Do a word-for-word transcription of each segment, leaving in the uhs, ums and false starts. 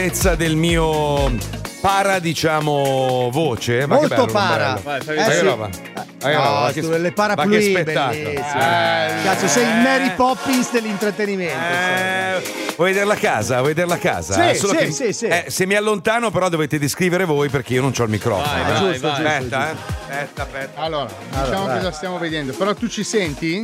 del mio para, diciamo, voce. Ma molto che bello, para. bello. Vai, fai Eh, sì. che roba. Eh, no, roba, tu, che, le parapluie, ma che spettacolo. bellissime. Cazzo, sei il Mary Poppins dell'intrattenimento. Eh, vuoi vederla a casa? Vuoi vederla a casa? Sì, Solo sì, che, sì, sì. Eh, se mi allontano, però dovete descrivere voi perché io non ho il microfono. Vai, eh. vai, giusto, vai. giusto. Aspetta, eh. Aspetta, aspetta. Allora, diciamo Allora, cosa vai. stiamo vedendo. Però tu ci senti?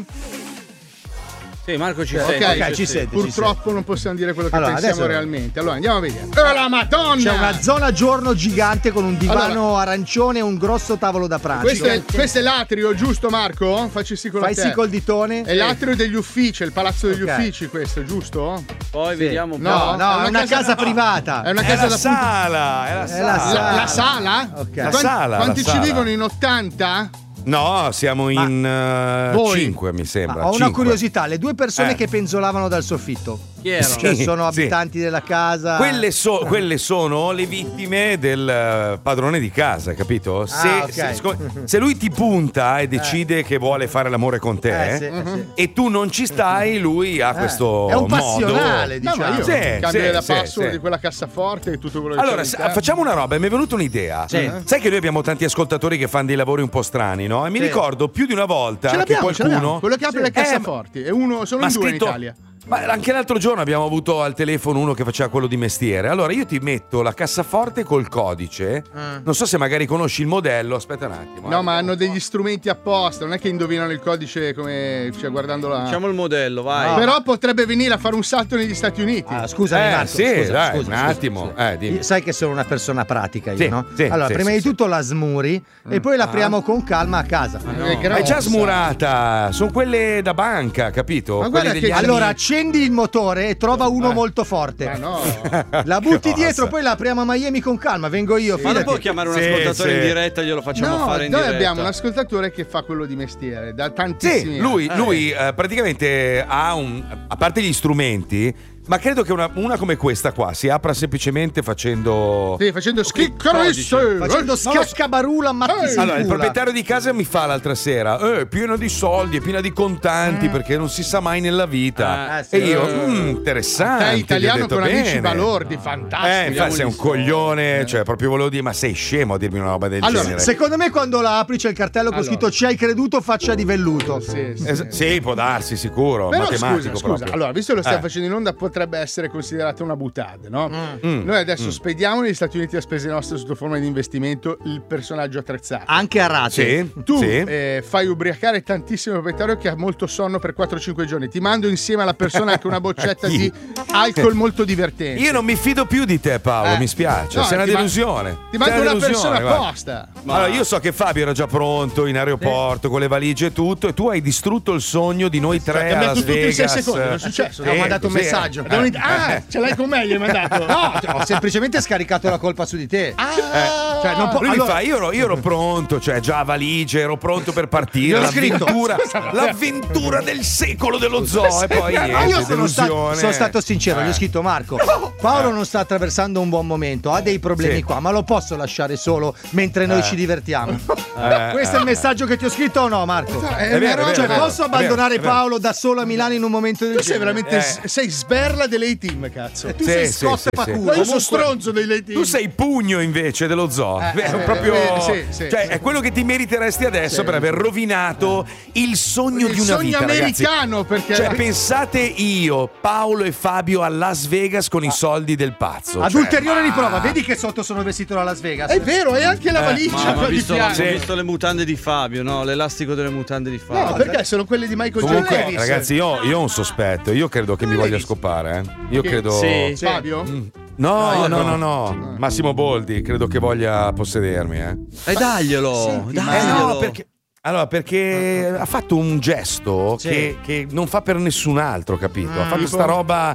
Sì, Marco ci Ok, sente. ok, ci sente. Purtroppo non possiamo dire quello che Allora, pensiamo adesso- realmente. Allora, andiamo a vedere. Oh la Madonna! C'è una zona giorno gigante con un divano Allora- arancione e un grosso tavolo da pranzo. Questo è, questo è l'atrio, giusto Marco? Facci sì con la Fai te. sì col ditone. È l'atrio degli uffici, il palazzo degli Ok. uffici questo, giusto? Poi Sì. vediamo un po'. No, no, è una casa privata. È una È casa la da sala, è la È sala. la sala. La, la sala? Ok. La Quan- sala, Quanti la ci sala. vivono in ottanta? No, siamo in Voi? cinque, mi sembra. Ma ho una cinque. curiosità, le due persone Eh. che penzolavano dal soffitto. Chi erano? Cioè, Sì, sono sì. abitanti della casa. Quelle, so- quelle sono le vittime del eh, padrone di casa, capito? Se, Ah, ok. se- sco- se lui ti punta e decide che vuole fare l'amore con te Eh, sì, eh, sì. e tu non ci stai, lui ha Eh, questo è un modo. passionale, No, diciamo. ma io Sì, cambio sì, la sì, password sì. di quella cassaforte e tutto quello che Allora, c'è sa- all'interno. facciamo una roba, mi è venuta un'idea. Sì. Sai che noi abbiamo tanti ascoltatori che fanno dei lavori un po' strani, no? E mi Sì. ricordo più di una volta Ce che l'abbiamo, ce l'abbiamo. qualcuno. Quello che apre le Eh, cassaforti. E uno, sono ma in due scritto- in Italia. Ma anche l'altro giorno abbiamo avuto al telefono uno che faceva quello di mestiere. Allora io ti metto la cassaforte col codice. Non so se magari conosci il modello. Aspetta un attimo. No, eh. ma hanno degli strumenti apposta, non è che indovinano il codice come, cioè, guardando la. Facciamo il modello, vai. Però potrebbe venire a fare un salto negli Stati Uniti. Ah, scusami, Eh, Marco, sì, scusa, dai, scusa, un scusa, attimo. scusa. Eh, dimmi. Io- sai che sono una persona pratica io, Sì, no? sì, allora, sì, prima sì, di sì. tutto la smuri e poi l'apriamo con calma a casa. È È grossa. già smurata. Sono quelle da banca, capito? Ma Quelle guarda degli che- anni- Allora accendi il motore e trova uno Eh. molto forte. Ma no. La butti Cosa? dietro, poi la apriamo a Miami con calma. Vengo io, Ma non fidati. può chiamare un Sì, ascoltatore sì. in diretta, glielo facciamo No, fare in noi diretta. abbiamo un ascoltatore che fa quello di mestiere da tantissimi Sì, anni. lui, lui eh, praticamente ha un. A parte gli strumenti. Ma credo che una, una come questa qua si apra semplicemente facendo. Sì, facendo schiccarisse. Facendo scaccabarula mattisicula. Allora, il proprietario di casa mi fa l'altra sera: eh, pieno di soldi, è piena di contanti, perché non si sa mai nella vita. Eh, sì. E io, Eh. "Mm, interessante. Sei italiano gli ho detto, con amici bene." balordi, fantastico. Eh, infatti sei un coglione, cioè proprio volevo dire, ma sei scemo a dirmi una roba del Allora, genere. Secondo me quando la apri c'è il cartello con Allora. scritto ci hai creduto faccia di velluto. Sì, sì. Es- sì, può darsi, sicuro. Però matematico scusa, scusa, proprio. allora, visto che lo stiamo Eh. facendo in onda, potrebbe essere considerata una butade, no? Mm. Noi adesso spediamo negli Stati Uniti a spese nostre sotto forma di investimento il personaggio attrezzato. Anche a rate. Sì, Tu sì. eh, fai ubriacare tantissimo il proprietario che ha molto sonno per quattro cinque giorni. Ti mando insieme alla persona anche una boccetta Chi? di alcol molto divertente. Io non mi fido più di te, Paolo, Eh. mi spiace. No, sei una ti ma- delusione. Ti Sei mando una delusione, persona guarda. apposta. Allora, io so che Fabio era già pronto in aeroporto con le valigie e tutto, e tu hai distrutto il sogno di noi tre a cambiato Las tutto in sei Vegas. secondi, non è successo? Ho mandato un così, messaggio. eh. Abbiamo inizi- Ah, ce l'hai con me, gli hai mandato. No, ho semplicemente scaricato la colpa su di te. Ah, Cioè, non può- Lui allora- mi fa, io ero, io ero pronto, cioè già valigie, ero pronto per partire. Gliel'ho scritto. L'avventura, l'avventura del secolo dello zoo. E poi Ma niente, io sono, sta- delusione. sono stato sincero, gli ho Eh. scritto Marco, Paolo non sta attraversando un buon momento, ha dei problemi Sì. qua, ma lo posso lasciare solo mentre noi Eh. ci divertiamo? Eh, Questo è eh, il messaggio che ti ho scritto o no, Marco? È È vero, vero, è Cioè, vero, è posso vero, abbandonare è vero. Paolo da solo a Milano in un momento del tu sei genere? veramente Eh. sei sberla dei team, cazzo. Tu Sì, sei sì, Scott sì, sì. Paculo. Io sono stronzo dei late team. Tu sei pugno invece dello zoo. Eh, è eh, proprio. eh, sì, sì, cioè, sì. è quello che ti meriteresti adesso Sì. per aver rovinato il sogno il di una sogno vita, ragazzi. americano, perché Cioè, pensate io, Paolo e Fabio a Las Vegas con i soldi del pazzo. Ad Cioè, ulteriore ma- riprova, vedi che sotto sono vestito da Las Vegas? è vero, hai anche la valigia Ma ho qua di visto, fianco. ho visto le mutande di Fabio, no? L'elastico delle mutande di Fabio. No, perché sono quelle di Michael J. Comunque, Davis. ragazzi, io, io ho un sospetto. Io credo che mi voglia Davis. scopare. Eh. Io Che- credo. Sì. Fabio? No, no, no, no. Massimo Boldi, credo che voglia possedermi. Eh. E daglielo, Senti, ma- Eh daglielo. no, perché. Allora, perché ha fatto un gesto Sì. che, che non fa per nessun altro, capito? Ha fatto tipo? sta roba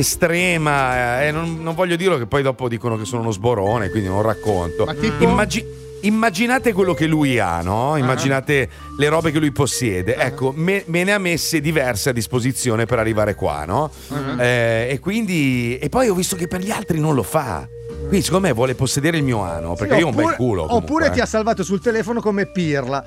estrema, eh, non, non voglio dirlo che poi dopo dicono che sono uno sborone, quindi non racconto. Ma tipo? Immagi- immaginate quello che lui ha, no? Immaginate le robe che lui possiede. Ecco, me, me ne ha messe diverse a disposizione per arrivare qua, no? Eh, e quindi. E poi ho visto che per gli altri non lo fa. Quindi, secondo me, vuole possedere il mio ano, perché io ho un bel Oppure- culo. comunque, Oppure eh. ti ha salvato sul telefono come pirla.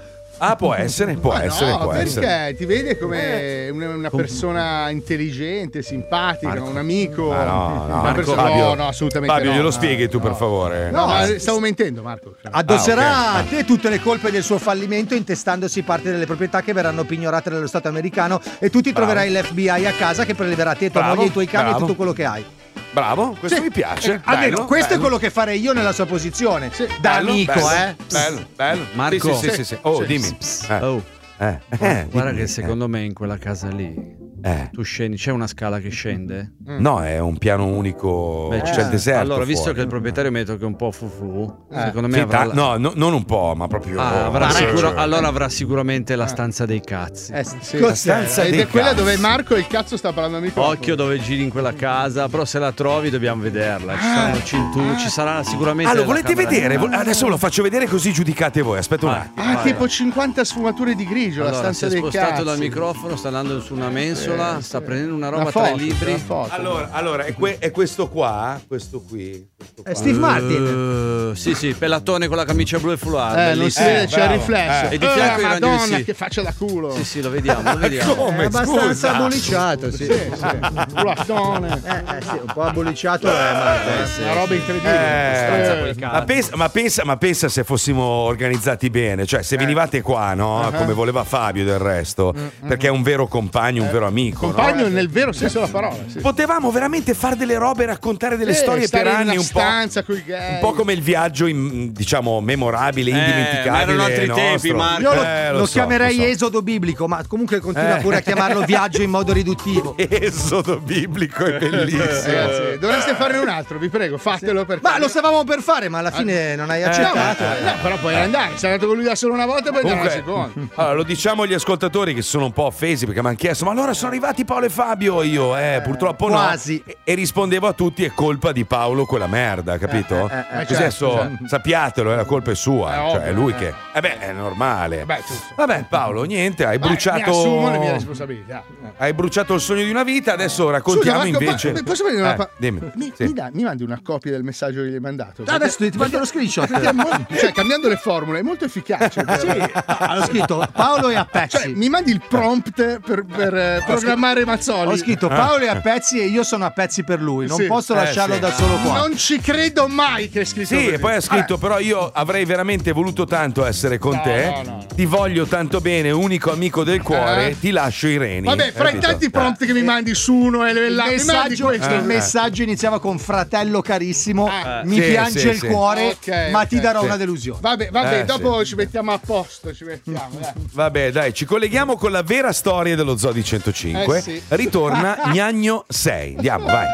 Ah, può essere, può Ma essere, no, può perché essere. ti vede come una, una persona intelligente, simpatica, Marco. un amico. Ah, no, no, una Marco, persona- Fabio, no, no, assolutamente Fabio, no, glielo no, spieghi tu, no. per favore. No, ma stavo mentendo, Marco. Addosserà Ah, ok. a te tutte le colpe del suo fallimento intestandosi parte delle proprietà che verranno pignorate dallo Stato americano e tu ti Bravo. troverai l'F B I a casa che preleverà te, tua Bravo, moglie, i tuoi cani bravo. e tutto quello che hai. Bravo, questo Sì. mi piace. Almeno Bello, questo bello. è quello che farei io nella sua posizione. Da Bello, amico, bello, eh. Bello, bello. Marco. Sì, sì, sì, sì. Oh, Sì. dimmi. Eh. Oh, Eh, guarda, eh, guarda dimmi, che secondo me in quella casa lì Eh. tu scendi, c'è una scala che scende? No, è un piano unico. Beh, c'è il deserto. Allora, visto fuori. che il proprietario metto che è un po' fufu, Eh. secondo me Sì, avrà ta- la- no, no, non un po', ma proprio. Ah, avrà Cioè, sicuro- cioè- allora avrà sicuramente la stanza dei cazzi. Eh, sì. La stanza Ed dei è quella cazzi. dove Marco il cazzo sta parlando al microfono. Occhio dove giri in quella casa, però se la trovi dobbiamo vederla. Ci saranno cinture, ci sarà sicuramente. Ah, lo la volete camera- vedere? Vol- Adesso ve lo faccio vedere così giudicate voi. Aspetta un Vai. attimo. Ah, Vai, tipo vai. cinquanta sfumature di grigio, la Allora, si stanza è dei spostato cazzi. dal microfono, sta andando su una mensola, Eh, sta sì. prendendo una Una roba foto, tra i libri. una foto. Allora, allora è, que- è questo qua, questo qui. Questo qua. È Steve Martin. Eh, sì, sì, pellatone con la camicia blu e foulard. Eh, non si bellissimo. vede, Eh, c'è il bravo. riflesso. Eh. E di fianco Eh, i ragni Madonna, sì. che faccia da culo. Sì, sì, lo vediamo, lo vediamo. Come? È abbastanza Scusa. bollicciato, sì. Sì, sì. Culattone. Eh, eh, sì, un po' abbollicciato è Marco. Eh, eh. sì. Una roba incredibile. Eh, stanza coi ma, cazzi. pensa, ma, pensa, ma pensa se fossimo organizzati bene, cioè se venivate qua, no? Come voleva Fabio del resto, perché è un vero compagno, un vero amico. no? Compagno nel vero senso della parola. Sì. Potevamo veramente fare delle robe, raccontare delle Eh, storie stare per in anni, una un po', stanza coi gay. un po' come il viaggio, in- diciamo, memorabile, Eh, indimenticabile. ma erano altri nostro. tempi, Marco. Io lo, Eh, lo so, chiamerei lo so. esodo biblico, ma comunque continua Eh. pure a chiamarlo viaggio in modo riduttivo. Esodo biblico è bellissimo. Ragazzi, dovreste farne un altro, vi prego, fatelo perché. Ma lo stavamo per fare, ma alla fine non hai No, ma- accettato. no, però puoi andare. Sei andato con lui da solo una volta e poi andare una Comunque, seconda. allora, lo diciamo agli ascoltatori che sono un po' offesi perché mi hanno chiesto: ma allora sono arrivati Paolo e Fabio? Io, eh, purtroppo quasi. no. E, e rispondevo a tutti: è colpa di Paolo quella merda, capito? Eh, eh, eh, Così certo, adesso certo. sappiatelo, eh, la colpa è sua. È cioè, ovvio, è lui eh. che. Eh beh, è normale. Beh, giusto. Vabbè, Paolo, niente, hai Vai, bruciato. Mi assumo le mie responsabilità. Hai bruciato il sogno di una vita, adesso raccontiamo Scusa, Marco, invece. ma- posso vedere una Eh, pa- dimmi. Mi, Sì. mi dà- mi mandi una copia del messaggio che gli hai mandato? Perché- Adesso ti mando lo screenshot. perché è mo- cioè, cambiando le formule è molto efficace. Sì, ho scritto Paolo e a pezzi. Cioè, mi mandi il prompt per, per, eh, programmare Mazzoli. Ho scritto Paolo è a pezzi e io sono a pezzi per lui. Non Sì. posso Eh, lasciarlo sì. da solo qua. Non ci credo mai che hai scritto Sì, così. e poi ha scritto: però io avrei veramente voluto tanto essere con No, te. no, no. Ti voglio tanto bene, unico amico del cuore. Eh. Ti lascio i reni. Vabbè, fra i Capito? tanti prompt che mi mandi su uno e le Il là, mi mandi messaggio, questo. il Eh. messaggio iniziava con fratello carissimo, Ah. mi Sì, piange sì, il sì. cuore, Ok, ma ok, ti darò sì. una delusione. Vabbè, vabbè, Eh, dopo sì. ci mettiamo a posto, ci mettiamo, dai. Vabbè, dai, ci colleghiamo con la vera storia dello Zoo di centocinque. Eh, sì. Ritorna Gnagno sei. Andiamo, vai.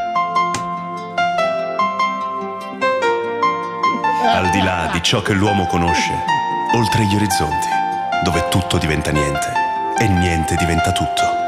Al di là di ciò che l'uomo conosce, oltre gli orizzonti, dove tutto diventa niente e niente diventa tutto.